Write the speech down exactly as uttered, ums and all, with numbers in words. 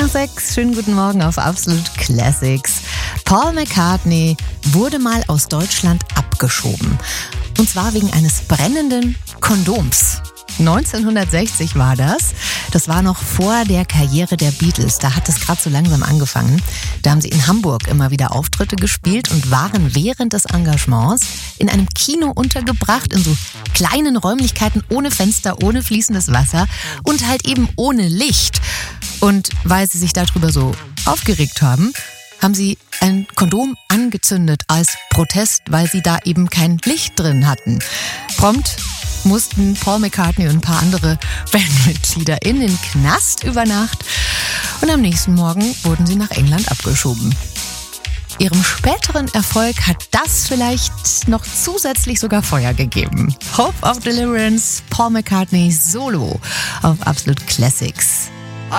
nach sechs, schönen guten Morgen auf Absolute Classics. Paul McCartney wurde mal aus Deutschland abgeschoben. Und zwar wegen eines brennenden Kondoms. neunzehnhundertsechzig war das. Das war noch vor der Karriere der Beatles. Da hat es gerade so langsam angefangen. Da haben sie in Hamburg immer wieder Auftritte gespielt und waren während des Engagements in einem Kino untergebracht, in so kleinen Räumlichkeiten ohne Fenster, ohne fließendes Wasser und halt eben ohne Licht. Und weil sie sich darüber so aufgeregt haben, haben sie ein Kondom angezündet als Protest, weil sie da eben kein Licht drin hatten. Prompt mussten Paul McCartney und ein paar andere Bandmitglieder in den Knast über Nacht und am nächsten Morgen wurden sie nach England abgeschoben. Ihrem späteren Erfolg hat das vielleicht noch zusätzlich sogar Feuer gegeben. Hope of Deliverance, Paul McCartney Solo auf Absolute Classics.